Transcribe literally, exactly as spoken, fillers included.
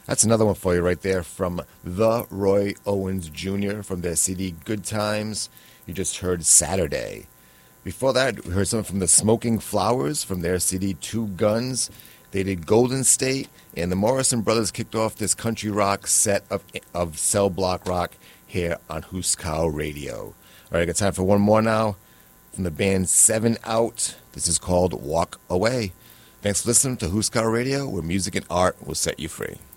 That's another one for you right there from the Roy Owens Junior from their C D Good Times. You just heard Saturday. Before that, we heard something from the Smoking Flowers from their C D Two Guns. They did Golden State, and the Morrison Brothers kicked off this country rock set of, of cell block rock here on Huskow Radio. All right, I got time for one more now from the band Seven Out. This is called Walk Away. Thanks for listening to Huskow Radio, where music and art will set you free.